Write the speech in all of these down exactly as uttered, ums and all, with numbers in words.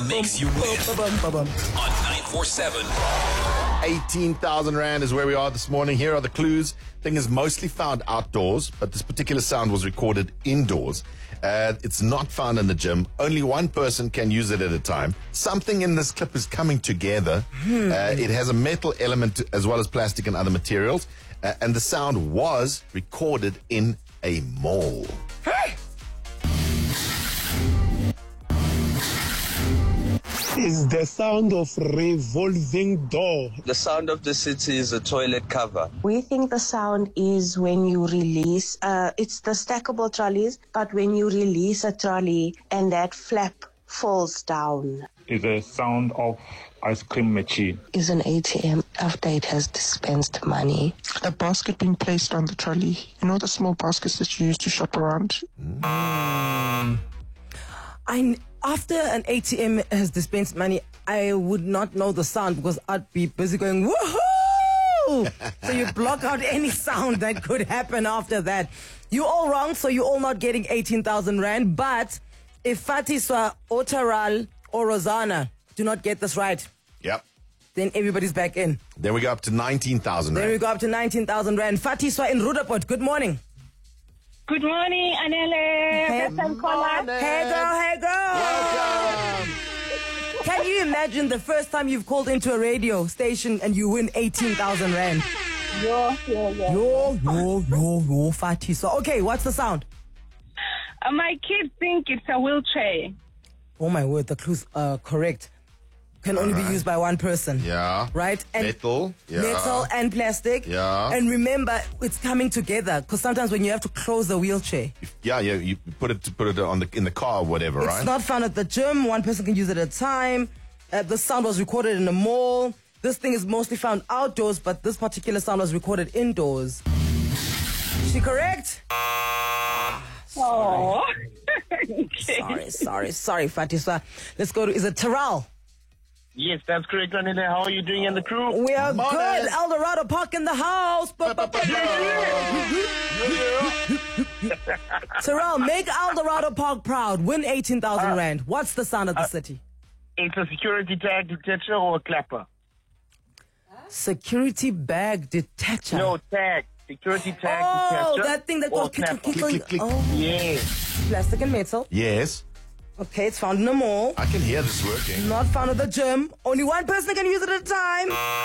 makes you win on nine four seven. eighteen thousand Rand is where we are this morning. Here are the clues. Thing is mostly found outdoors, but this particular sound was recorded indoors. Uh, it's not found in the gym. Only one person can use it at a time. Something in this clip is coming together. Hmm. Uh, it has a metal element as well as plastic and other materials. Uh, and the sound was recorded in a mall. Hey! Is the sound of revolving door. The sound of the city is a toilet cover. We think the sound is when you release, uh, it's the stackable trolleys, but when you release a trolley and that flap falls down. Is the sound of ice cream machine. Is an A T M after it has dispensed money. A basket being placed on the trolley. You know the small baskets that you use to shop around? Mm. I, after an A T M has dispensed money, I would not know the sound because I'd be busy going, woohoo! So you block out any sound that could happen after that. You're all wrong, so you're all not getting eighteen thousand Rand. But if Fatiswa, Otaral, or Rosanna do not get this right, yep, then everybody's back in. Then we go up to nineteen thousand Rand. Then we go up to nineteen thousand Rand. Fatiswa in Rudaport, good morning. Good morning, Anele. Hey, morning. Hey, girl, hey, girl. Welcome. Can you imagine the first time you've called into a radio station and you win eighteen thousand Rand? Yo, yo, yo. Yo, yo, yo, yo, Fatiswa. Okay, what's the sound? Uh, my kids think it's a wheelchair. Oh, my word, the clues are correct. Can only right. be used by one person. Yeah. Right? And metal. Yeah. Metal and plastic. Yeah. And remember, it's coming together because sometimes when you have to close the wheelchair. Yeah, yeah. You put it put it on the in the car or whatever, it's right? It's not found at the gym. One person can use it at a time. Uh, the sound was recorded in a mall. This thing is mostly found outdoors, but this particular sound was recorded indoors. Is she correct? Oh. Okay. Sorry, sorry, sorry, Fatiswa. Let's go to, is it Taral? Yes, that's correct, Anile. How are you doing in the crew? We are Morning. Good. Eldorado Park in the house. Taral, make Eldorado Park proud. Win eighteen thousand uh, Rand. What's the sound of the uh, city? It's a security tag detector or a clapper. Security bag detacher? No, tag. Security tag oh, detector. Oh, that thing that goes click, click, click, click, click. Oh. Yes. Plastic and metal. Yes. Okay, it's found in a mall. I can hear this working. Not found at the gym. Only one person can use it at a time.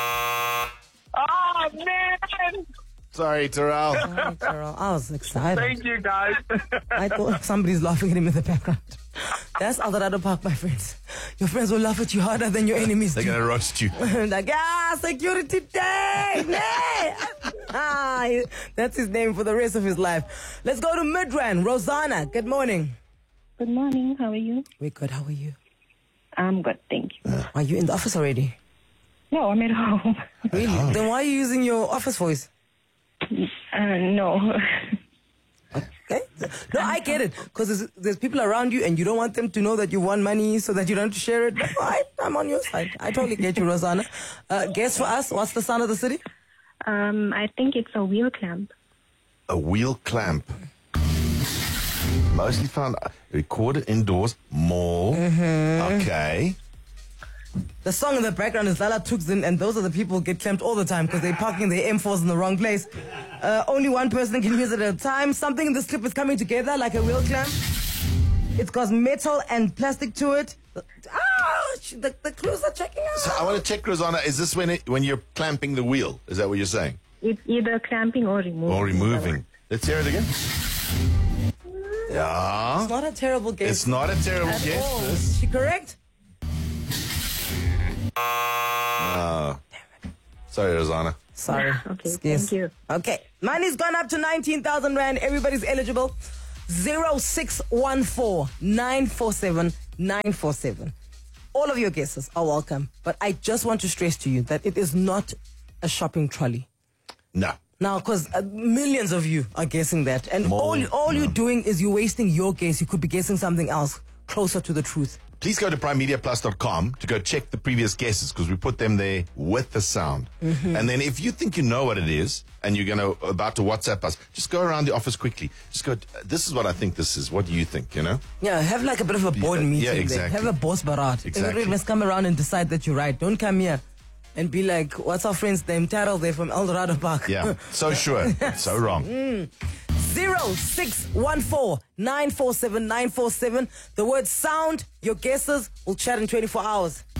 Oh, man. Sorry, Taral. Sorry, Taral. I was excited. Thank you, guys. I thought somebody's laughing at him in the background. That's Eldorado Park, my friends. Your friends will laugh at you harder than your enemies They're do. They're going to roast you. Like, ah, security tag. Ah, that's his name for the rest of his life. Let's go to Midrand. Rosanna, good morning. Good morning. How are you? We're good. How are you? I'm good, thank you. Uh, are you in the office already? No, I'm at home. Really? home. Then why are you using your office voice? Uh, no. Okay. No, I get it. Because there's, there's people around you and you don't want them to know that you won money so that you don't have to share it. No, I, I'm on your side. I totally get you, Rosanna. Uh, guess for us, what's the sound of the city? Um, I think it's a wheel clamp. A wheel clamp. Mostly found recorded indoors, mall. Mm-hmm. Okay. The song in the background is Lala Tuxin, and those are the people who get clamped all the time because they're parking their M fours in the wrong place. Uh, only one person can use it at a time. Something in this clip is coming together like a wheel clamp. It's got metal and plastic to it. Ah, the, the clues are checking out. So I want to check, Rosanna, is this when it, when you're clamping the wheel? Is that what you're saying? It's either clamping or removing. Or removing. Let's hear it again. Yeah. It's not a terrible guess. It's not a terrible at guess. all. Is she correct? No. Sorry, Rosanna. Sorry. Okay, Excuse. thank you. Okay. Money's gone up to nineteen thousand Rand. Everybody's eligible. zero six one four nine four seven nine four seven. All of your guesses are welcome. But I just want to stress to you that it is not a shopping trolley. No. Now, because uh, millions of you are guessing that. And More, all, all no. you're doing is you're wasting your guess. You could be guessing something else closer to the truth. please go to prime media plus dot com to go check the previous guesses because we put them there with the sound. Mm-hmm. And then if you think you know what it is and you're going to about to WhatsApp us, just go around the office quickly. Just go, this is what I think this is. What do you think, you know? Yeah, have like a bit of a board Yeah, meeting. yeah, there. exactly. Have a boss barat. Exactly. Everybody must come around and decide that you're right. Don't come here and be like, what's our friend's name? Terrell there from El Dorado Park. Yeah, so sure. So wrong. Mm. zero six one four nine four seven nine four seven. The word sound, your guesses, we'll chat in twenty-four hours.